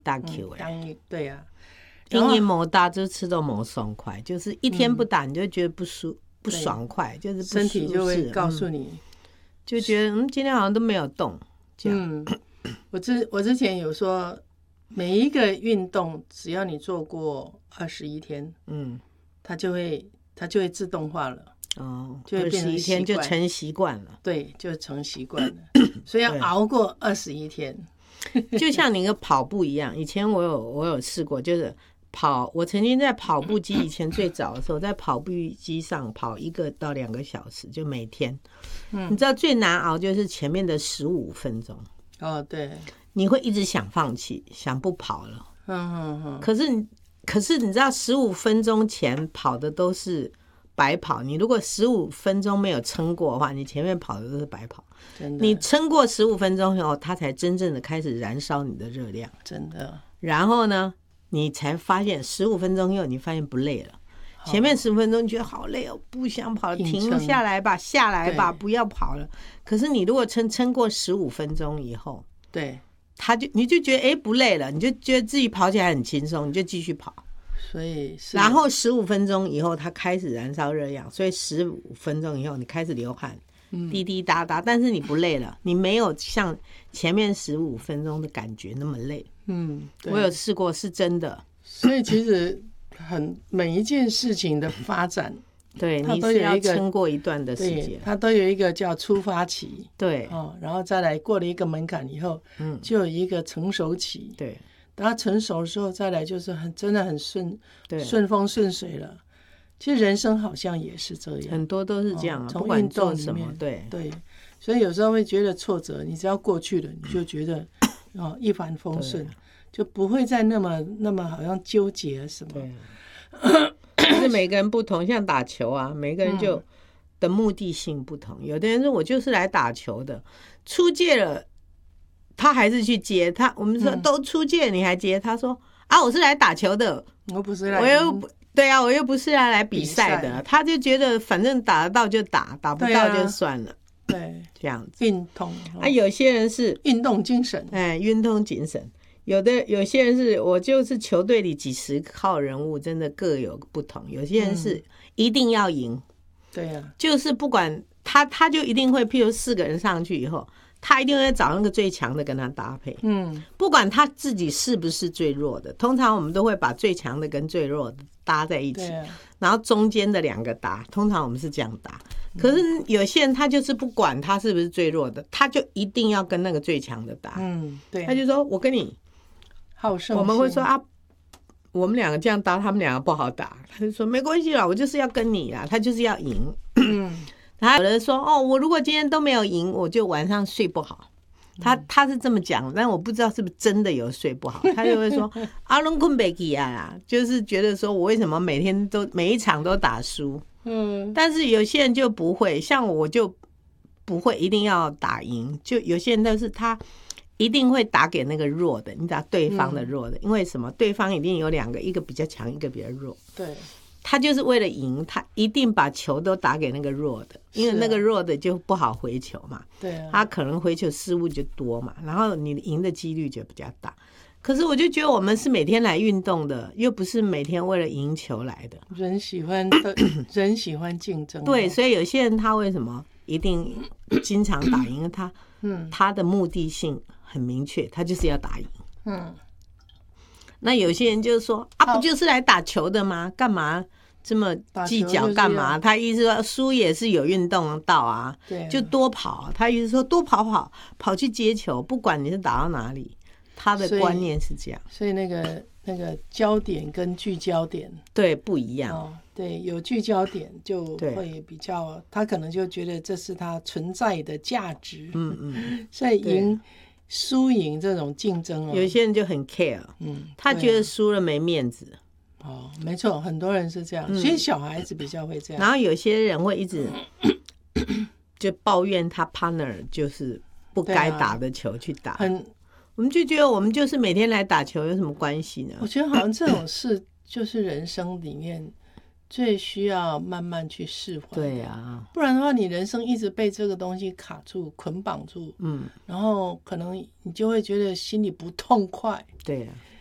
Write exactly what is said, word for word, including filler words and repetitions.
打 Q 哎、 嗯，对啊， 因为某打就吃到某爽快，就是一天不打你就觉得不舒、嗯、不爽快，就是不身体就会告诉你、 嗯，就觉得嗯今天好像都没有动这样。 嗯，我之我之前有说，每一个运动只要你做过二十一天，嗯，它就会它就会自动化了。哦，就会变成习惯， 二十一天就成习惯了。 对，就成习惯了。所以要熬过二十一天， 就像你个跑步一样。以前我有我有试过，就是跑。我曾经在跑步机以前最早的时候，在跑步机上跑一个到两个小时，就每天。嗯，你知道最难熬就是前面的十五分钟。 哦，对， 你会一直想放弃，想不跑了。 嗯嗯嗯。 可是你可是你知道，十五分钟前跑的都是白跑，你如果十五分钟没有撑过的话，你前面跑的都是白跑。 真的， 你撑过十五分钟以后，它才真正的开始燃烧你的热量。 真的。然后呢，你才发现十五分钟以后，你发现不累了。前面十五分钟你觉得好累哦，不想跑了，停下来吧，下来吧，不要跑了。可是你如果撑撑过十五分钟以后， 对， 他就你就觉得哎不累了，你就觉得自己跑起来很轻松，你就继续跑。 所以然后十五分钟以后它开始燃烧热量，所以十五分钟以后你开始流汗，滴滴答答，但是你不累了，你没有像前面十五分钟的感觉那么累。嗯，我有试过，是真的。 所以其实很每一件事情的发展， 对，你是要撑过一段的时间， 它都有一个叫出发期， 对， 哦，然后再来过了一个门槛以后，嗯，就有一个成熟期， 对。 等它成熟的时候，再来就是很真的很顺顺风顺水了。其实人生好像也是这样， 很多都是这样啊，不管做什么，对对。所以有时候会觉得挫折，你只要过去了，你就觉得哦一帆风顺，就不会再那么那么好像纠结什么。 对，就是每个人不同，像打球啊，每个人就、嗯、的目的性不同。有的人说我就是来打球的，出界了。他还是去接他，我们说都出界你还接？他说啊，我是来打球的， 我不是来， 我又不对啊，我又不是来来比赛的。他就觉得反正打得到就打，打不到就算了。 对， 这样子运动啊，有些人是运动精神， 哎，运动精神。有的有些人是我就是球队里几十号人物，真的各有不同。有些人是一定要赢，嗯、 对呀、啊， 就是不管他，他就一定会，譬如四个人上去以后。他一定会找那个最强的跟他搭配，嗯，不管他自己是不是最弱的，通常我们都会把最强的跟最弱的搭在一起，啊、然后中间的两个搭，通常我们是这样搭。可是有些人他就是不管他是不是最弱的，他就一定要跟那个最强的搭，嗯，对，他就说我跟你好胜心， 我们会说啊，我们两个这样搭，他们两个不好打，他就说没关系啦，我就是要跟你啦，他就是要赢，嗯。他有人说哦，我如果今天都没有赢，我就晚上睡不好。他他是这么讲，但我不知道是不是真的有睡不好。他就会说阿龙困贝基啊，就是觉得说我为什么每天都每一场都打输？嗯，但是有些人就不会，像我就不会一定要打赢。就有些人都是他一定会打给那个弱的，你知道对方的弱的，因为什么？对方一定有两个，一个比较强，一个比较弱。 对。 他就是为了赢，他一定把球都打给那个弱的，因为那个弱的就不好回球嘛。 对啊， 他可能回球失误就多嘛，然后你赢的几率就比较大。可是我就觉得我们是每天来运动的，又不是每天为了赢球来的。 人喜欢人喜欢竞争， 对，所以有些人他为什么一定经常打赢？他嗯，他的目的性很明确，他就是要打赢。嗯。那有些人就是说啊，不就是来打球的吗？干嘛这么计较？干嘛？他意思说输也是有运动到啊，对，就多跑。他意思说多跑跑，跑去接球，不管你是打到哪里，他的观念是这样。 所以, 所以那个那个焦点跟聚焦点对不一样。 哦，对，有聚焦点就会比较，他可能就觉得这是他存在的价值。嗯嗯，所以赢。输赢这种竞争哦， 有些人就很 care， 嗯，他觉得输了没面子。 哦，没错，很多人是这样，所以小孩子比较会这样。 然后有些人会一直就抱怨他 partner 就是不该打的球去打，很，我们就觉得我们就是每天来打球有什么关系呢？ 我觉得好像这种事就是人生里面最需要慢慢去释怀。 对呀、啊， 不然的话，你人生一直被这个东西卡住、捆绑住，嗯，然后可能你就会觉得心里不痛快。 对呀、啊，